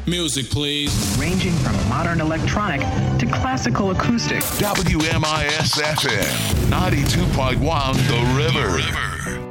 Music, please. Ranging from modern electronic to classical acoustic. WMIS FM 92.1 The River.